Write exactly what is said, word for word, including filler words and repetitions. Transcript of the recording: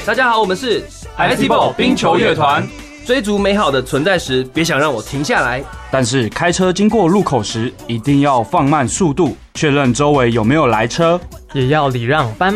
大家好，我们是 I T Ball 冰球乐团。 追逐美好的存在时，别想让我停下来。 但是开车经过路口时，一定要放慢速度，确认周围有没有来车， 也要礼让斑